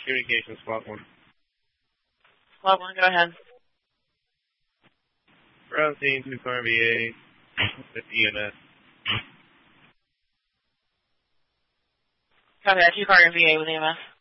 Communications, Squad 1. Squad 1, go ahead. Route scene, 2-car VA with EMS. Copy that, 2-car VA with EMS.